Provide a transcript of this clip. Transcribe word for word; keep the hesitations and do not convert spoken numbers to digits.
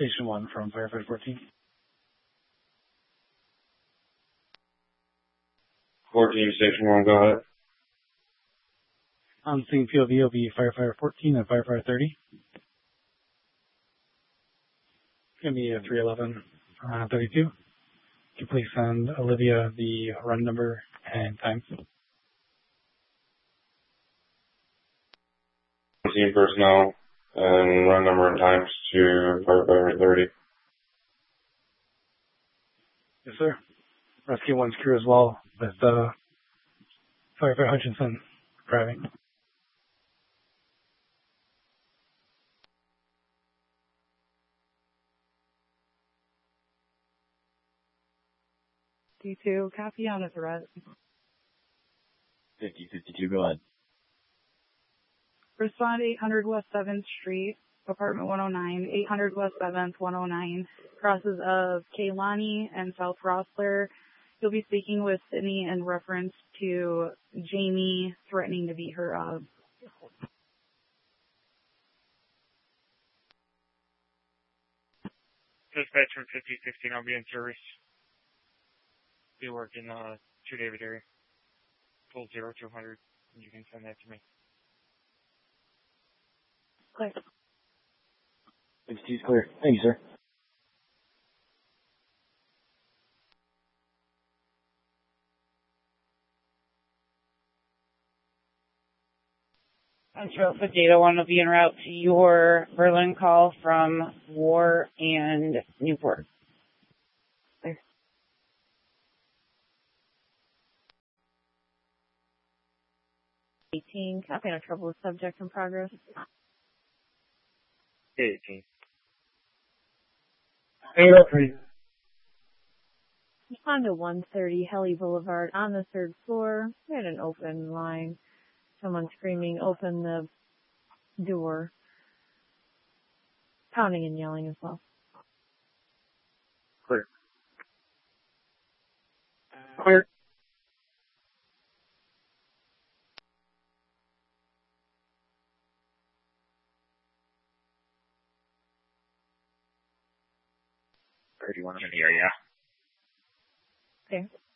Station one from Firefighter fourteen. fourteen, Station one, go ahead. On scene P O V will be Firefighter fourteen and Firefighter thirty. It's going to be a three eleven uh, thirty-two. Can you please send Olivia the run number and time? fourteen personnel and run number and times to Firefighter thirty. Yes, sir. Rescue one's crew as well, with uh, Firefighter Hutchinson driving. D two, copy on the threat. fifty fifty-two, go ahead. Respond eight hundred West seventh Street, apartment one oh nine, eight hundred West seventh, one oh nine, crosses of Kaylani and South Rossler. You'll be speaking with Sydney in reference to Jamie threatening to beat her up. Dispatch from fifty sixteen, I'll be in service. Be working uh, two David area. Full zero two hundred. You can send that to me. Clear. fifty-two is clear. Thank you, sir. Central for Data one will be en route to your Berlin call from War and Newport. Clear. eighteen, copy on a trouble with subject in progress. eighteen. Respond to one thirty Helly Boulevard on the third floor. We had an open line. Someone screaming, open the door. Pounding and yelling as well. Clear. Clear. thirty-one, I'm in the area. Okay.